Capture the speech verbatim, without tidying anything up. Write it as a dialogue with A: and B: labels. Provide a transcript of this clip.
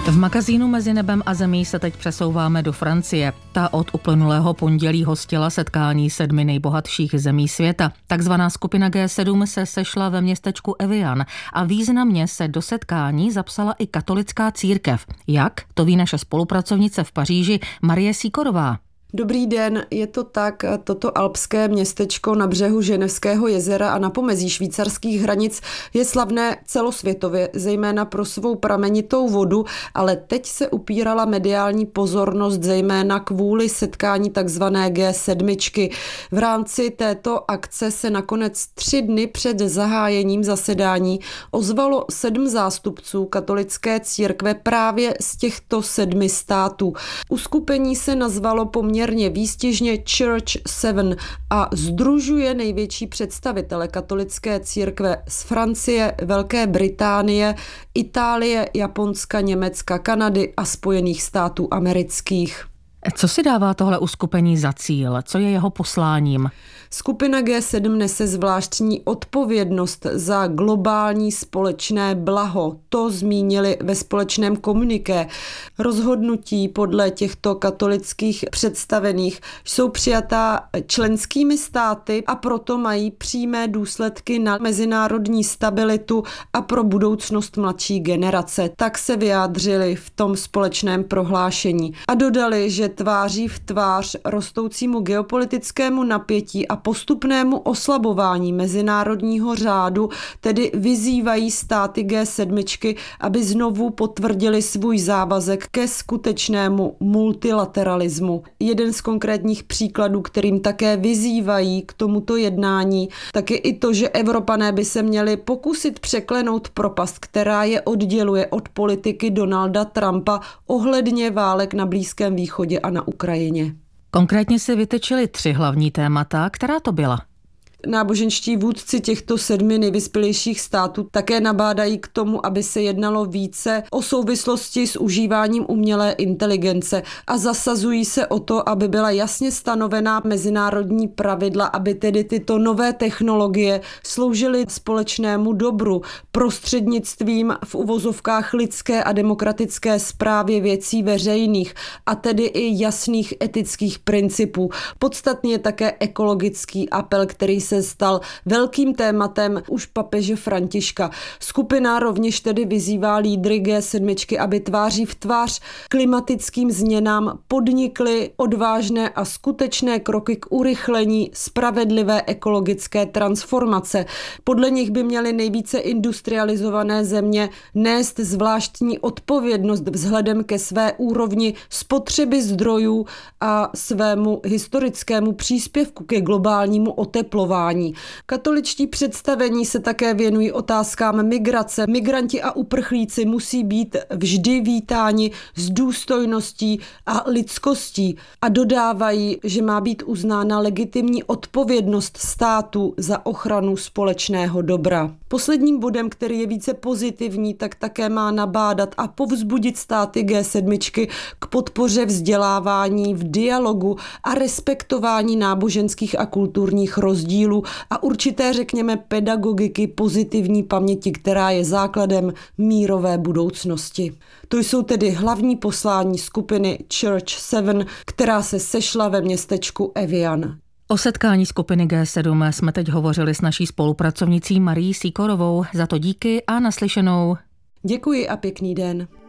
A: V magazínu Mezi nebem a zemí se teď přesouváme do Francie. Ta od uplynulého pondělí hostila setkání sedmi nejbohatších zemí světa. Takzvaná skupina G sedm se sešla ve městečku Evian a významně se do setkání zapsala i katolická církev. Jak? To ví naše spolupracovnice v Paříži Marie Sikorová.
B: Dobrý den, je to tak, toto alpské městečko na břehu Ženevského jezera a na pomezí švýcarských hranic je slavné celosvětově, zejména pro svou pramenitou vodu, ale teď se upírala mediální pozornost zejména kvůli setkání takzvané G sedm. V rámci této akce se nakonec tři dny před zahájením zasedání ozvalo sedm zástupců katolické církve právě z těchto sedmi států. Uskupení se nazvalo poměrně výstižně Church sedm a sdružuje největší představitele katolické církve z Francie, Velké Británie, Itálie, Japonska, Německa, Kanady a Spojených států amerických.
A: Co si dává tohle uskupení za cíl? Co je jeho posláním?
B: Skupina G sedm nese zvláštní odpovědnost za globální společné blaho. To zmínili ve společném komuniké. Rozhodnutí podle těchto katolických představených jsou přijatá členskými státy a proto mají přímé důsledky na mezinárodní stabilitu a pro budoucnost mladší generace. Tak se vyjádřili v tom společném prohlášení a dodali, že tváří v tvář rostoucímu geopolitickému napětí a postupnému oslabování mezinárodního řádu, tedy vyzývají státy G sedm, aby znovu potvrdili svůj závazek ke skutečnému multilateralismu. Jeden z konkrétních příkladů, kterým také vyzývají k tomuto jednání, tak je i to, že Evropané by se měli pokusit překlenout propast, která je odděluje od politiky Donalda Trumpa ohledně válek na Blízkém východě a na Ukrajině.
A: Konkrétně si vytyčili tři hlavní témata. Která to byla?
B: Náboženští vůdci těchto sedmi nejvyspělejších států také nabádají k tomu, aby se jednalo více o souvislosti s užíváním umělé inteligence a zasazují se o to, aby byla jasně stanovená mezinárodní pravidla, aby tedy tyto nové technologie sloužily společnému dobru prostřednictvím v uvozovkách lidské a demokratické správě věcí veřejných a tedy i jasných etických principů. Podstatný je také ekologický apel, který se stal velkým tématem už papeže Františka. Skupina rovněž tedy vyzývá lídry G sedm, aby tváří v tvář klimatickým změnám podnikli odvážné a skutečné kroky k urychlení spravedlivé ekologické transformace. Podle nich by měly nejvíce industrializované země nést zvláštní odpovědnost vzhledem ke své úrovni spotřeby zdrojů a svému historickému příspěvku ke globálnímu oteplování. Katoličtí představení se také věnují otázkám migrace. Migranti a uprchlíci musí být vždy vítáni s důstojností a lidskostí a dodávají, že má být uznána legitimní odpovědnost státu za ochranu společného dobra. Posledním bodem, který je více pozitivní, tak také má nabádat a povzbudit státy G sedm k podpoře vzdělávání v dialogu a respektování náboženských a kulturních rozdílů a určité, řekněme, pedagogiky pozitivní paměti, která je základem mírové budoucnosti. To jsou tedy hlavní poslání skupiny Church sedm, která se sešla ve městečku Evian.
A: O setkání skupiny G sedm jsme teď hovořili s naší spolupracovnicí Marií Sikorovou. Za to díky a naslyšenou.
B: Děkuji a pěkný den.